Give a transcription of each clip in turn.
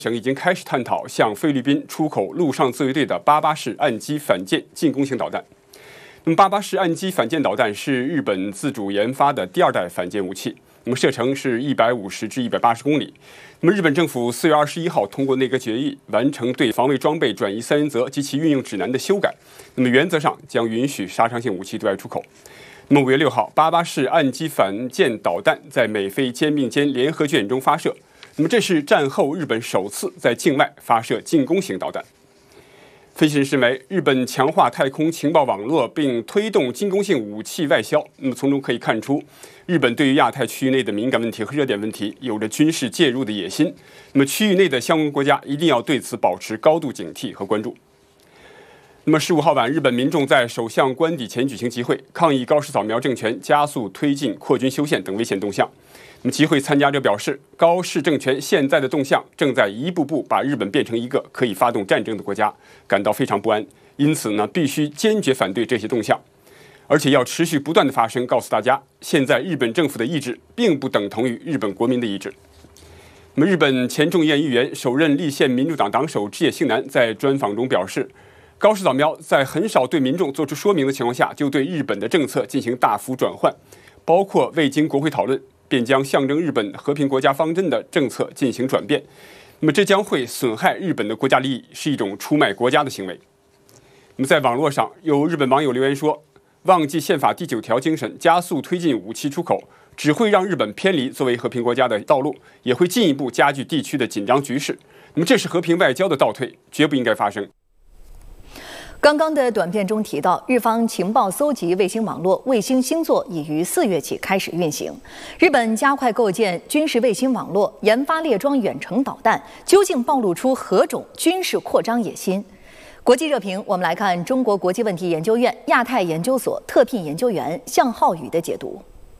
省已经开始探讨向菲律宾出口陆上自卫队的88式岸基反舰进攻型导弹。那么88式岸基反舰导弹是日本自主研发的第二代反舰武器，那么射程是150至180公里。那么日本政府4月21号通过内阁决议，完成对防卫装备转移三原则及其运用指南的修改。那么原则上将允许杀伤性武器对外出口。那么5月6号，88式岸基反舰导弹在美菲肩并肩联合军演中发射。那么这是战后日本首次在境外发射进攻型导弹。分析人士认为，日本强化太空情报网络并推动进攻性武器外销，那么从中可以看出，日本对于亚太区域内的敏感问题和热点问题有着军事介入的野心。那么区域内的相关国家一定要对此保持高度警惕和关注。那么15号晚，日本民众在首相官邸前举行集会，抗议高市早苗政权加速推进扩军修宪等危险动向。那么集会参加者表示，高市政权现在的动向正在一步步把日本变成一个可以发动战争的国家，感到非常不安。因此呢，必须坚决反对这些动向，而且要持续不断的发声，告诉大家，现在日本政府的意志并不等同于日本国民的意志。那么日本前众议院议员、首任立宪民主党党首枝野幸男在专访中表示，高市早苗在很少对民众做出说明的情况下，就对日本的政策进行大幅转换，包括未经国会讨论便将象征日本和平国家方针的政策进行转变，那么这将会损害日本的国家利益，是一种出卖国家的行为。那么在网络上，有日本网友留言说，忘记宪法第9条精神，加速推进武器出口，只会让日本偏离作为和平国家的道路，也会进一步加剧地区的紧张局势。那么这是和平外交的倒退，绝不应该发生。 刚刚的短片中提到，日方情报搜集卫星网络卫星星座已于4月起开始运行。日本加快构建军事卫星网络，研发列装远程导弹，究竟暴露出何种军事扩张野心？国际热评，我们来看中国国际问题研究院亚太研究所特聘研究员向浩宇的解读。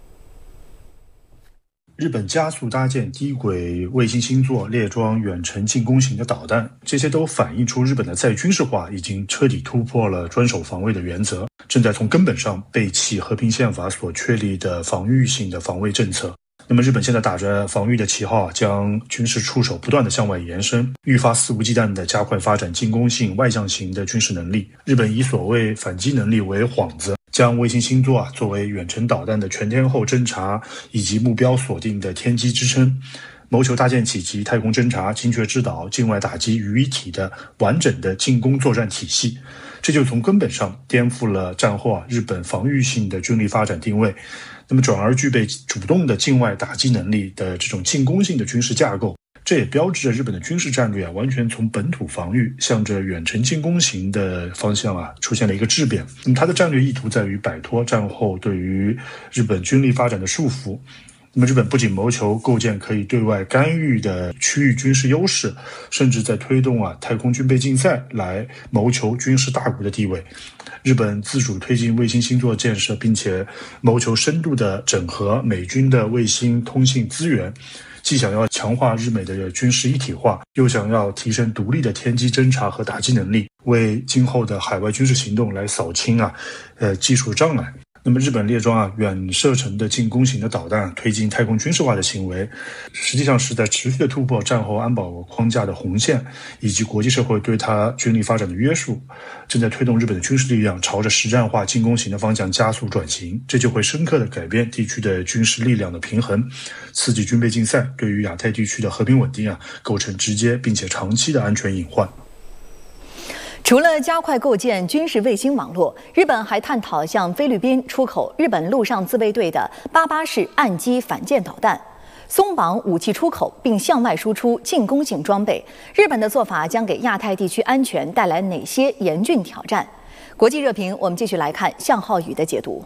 日本加速搭建低轨卫星星座，列装远程进攻型的导弹，这些都反映出日本的再军事化已经彻底突破了专守防卫的原则，正在从根本上背弃和平宪法所确立的防御性的防卫政策。那么日本现在打着防御的旗号，将军事触手不断的向外延伸，愈发肆无忌惮的加快发展进攻性外向型的军事能力。日本以所谓反击能力为幌子，将卫星星座作为远程导弹的全天候侦察以及目标锁定的天基支撑，谋求搭建起集太空侦察、精确制导、境外打击于一体的完整的进攻作战体系。这就从根本上颠覆了战后日本防御性的军力发展定位，那么转而具备主动的境外打击能力的这种进攻性的军事架构。这也标志着日本的军事战略完全从本土防御向着远程进攻型的方向出现了一个质变。那么它的战略意图在于摆脱战后对于日本军力发展的束缚。那么日本不仅谋求构建可以对外干预的区域军事优势，甚至在推动太空军备竞赛来谋求军事大国的地位。日本自主推进卫星星座建设，并且谋求深度的整合美军的卫星通信资源，既想要强化日美的军事一体化，又想要提升独立的天基侦察和打击能力，为今后的海外军事行动来扫清技术障碍。那么日本列装远射程的进攻型的导弹，推进太空军事化的行为，实际上是在持续的突破战后安保框架的红线，以及国际社会对它军力发展的约束，正在推动日本的军事力量朝着实战化进攻型的方向加速转型。这就会深刻地改变地区的军事力量的平衡，刺激军备竞赛，对于亚太地区的和平稳定构成直接并且长期的安全隐患。 除了加快构建军事卫星网络，日本还探讨向菲律宾出口日本陆上自卫队的88式岸基反舰导弹，松绑武器出口，并向外输出进攻性装备。日本的做法将给亚太地区安全带来哪些严峻挑战？国际热评，我们继续来看向浩宇的解读。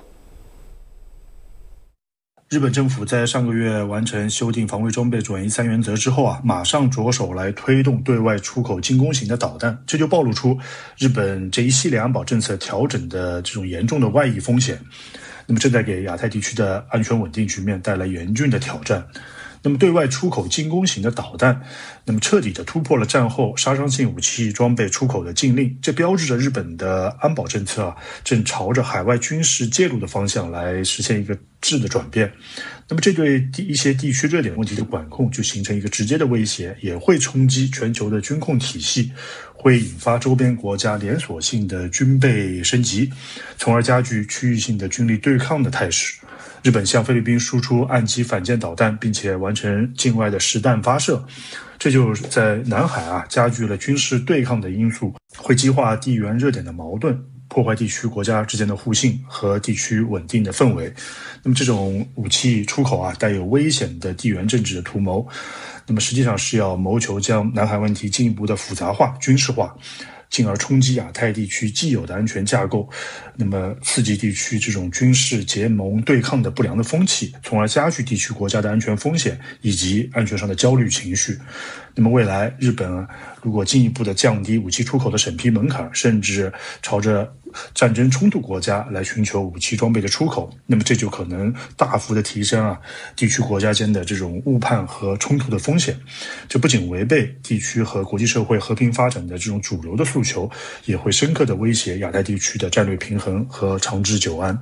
日本政府在上个月完成修订防卫装备转移三原则之后马上着手来推动对外出口进攻型的导弹，这就暴露出日本这一系列安保政策调整的这种严重的外溢风险，那么正在给亚太地区的安全稳定局面带来严峻的挑战。 那么对外出口进攻型的导弹，那么彻底的突破了战后杀伤性武器装备出口的禁令，这标志着日本的安保政策正朝着海外军事介入的方向来实现一个质的转变。那么这对一些地区热点问题的管控就形成一个直接的威胁，也会冲击全球的军控体系，会引发周边国家连锁性的军备升级，从而加剧区域性的军力对抗的态势。日本向菲律宾输出岸基反舰导弹，并且完成境外的实弹发射，这就在南海加剧了军事对抗的因素，会激化地缘热点的矛盾，破坏地区国家之间的互信和地区稳定的氛围。那么这种武器出口带有危险的地缘政治的图谋，那么实际上是要谋求将南海问题进一步的复杂化、军事化，进而冲击亚太地区既有的安全架构，那么刺激地区这种军事结盟对抗的不良的风气，从而加剧地区国家的安全风险以及安全上的焦虑情绪。那么未来日本如果进一步的降低武器出口的审批门槛，甚至朝着战争冲突国家来寻求武器装备的出口，那么这就可能大幅的提升地区国家间的这种误判和冲突的风险。这不仅违背地区和国际社会和平发展的这种主流的诉求，也会深刻的威胁亚太地区的战略平衡和长治久安。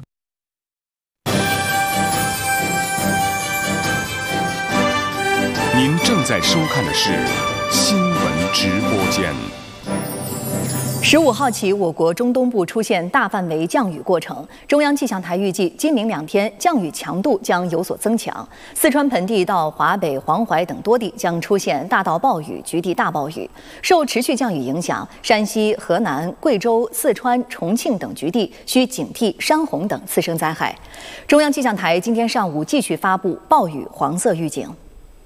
您正在收看的是新闻直播间。 15号起，我国中东部出现大范围降雨过程。中央气象台预计，今明2天降雨强度将有所增强。四川盆地到华北、黄淮等多地将出现大到暴雨、局地大暴雨。受持续降雨影响，山西、河南、贵州、四川、重庆等局地需警惕山洪等次生灾害。中央气象台今天上午继续发布暴雨黄色预警。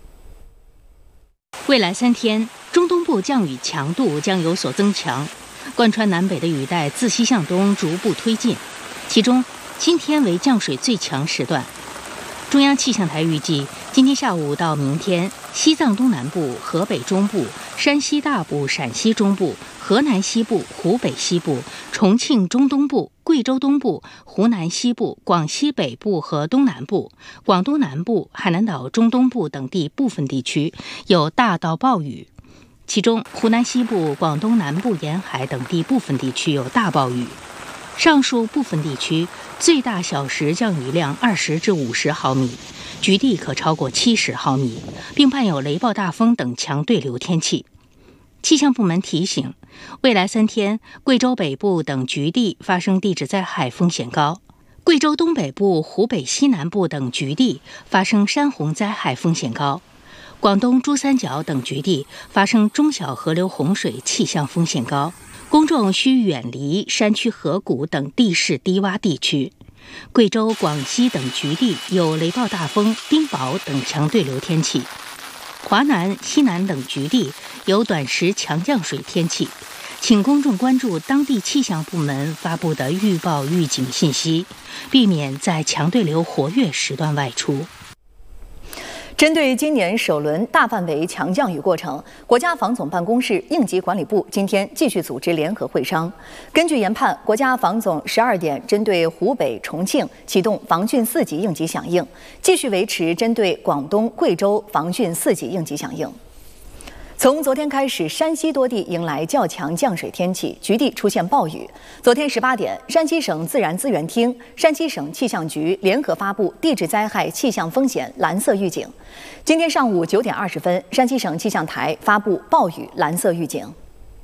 未来3天，中东部降雨强度将有所增强。贯穿南北的雨带自西向东逐步推进，其中今天为降水最强时段。中央气象台预计，今天下午到明天，西藏东南部、河北中部、山西大部、陕西中部、河南西部、湖北西部、重庆中东部、贵州东部、湖南西部、广西北部和东南部、广东南部、海南岛中东部等地部分地区有大到暴雨。其中，湖南西部、广东南部沿海等地部分地区有大暴雨。上述部分地区最大小时降雨量20至50毫米，局地可超过70毫米，并伴有雷暴大风等强对流天气。气象部门提醒，未来3天，贵州北部等局地发生地质灾害风险高；贵州东北部、湖北西南部等局地发生山洪灾害风险高。广东珠三角等局地发生中小河流洪水气象风险高，公众需远离山区河谷等地势低洼地区。贵州、广西等局地有雷暴大风、冰雹等强对流天气。华南、西南等局地有短时强降水天气，请公众关注当地气象部门发布的预报预警信息，避免在强对流活跃时段外出。 针对今年首轮大范围强降雨过程，国家防总办公室应急管理部今天继续组织联合会商。根据研判，国家防总12点针对湖北、重庆启动防汛4级应急响应，继续维持针对广东、贵州防汛4级应急响应。从昨天开始，山西多地迎来较强降水天气，局地出现暴雨。昨天18点，山西省自然资源厅、山西省气象局联合发布地质灾害气象风险蓝色预警。今天上午9点20分，山西省气象台发布暴雨蓝色预警。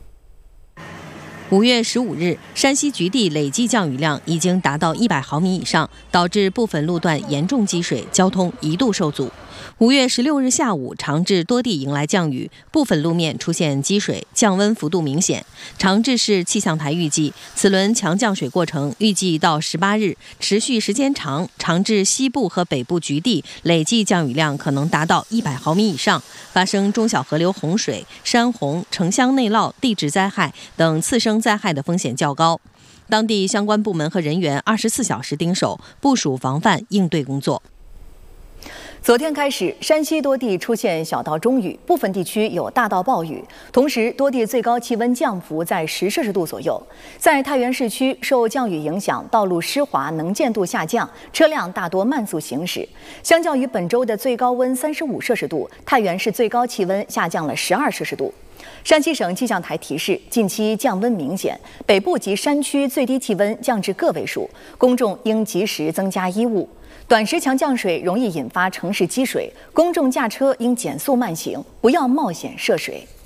5月15日，山西局地累计降雨量已经达到100毫米以上，导致部分路段严重积水，交通一度受阻。5月16日下午，长治多地迎来降雨，部分路面出现积水，降温幅度明显。长治市气象台预计，此轮强降水过程预计到18日，持续时间长，长治西部和北部局地累计降雨量可能达到100毫米以上，发生中小河流洪水、山洪、城乡内涝、地质灾害等次生灾害的风险较高。当地相关部门和人员24小时盯守，部署防范应对工作。 昨天开始，山西多地出现小到中雨，部分地区有大到暴雨。同时，多地最高气温降幅在10摄氏度左右。在太原市区，受降雨影响，道路湿滑，能见度下降，车辆大多慢速行驶。相较于本周的最高温35摄氏度，太原市最高气温下降了12摄氏度。山西省气象台提示，近期降温明显，北部及山区最低气温降至个位数，公众应及时增加衣物。短时强降水容易引发城市积水，公众驾车应减速慢行，不要冒险涉水。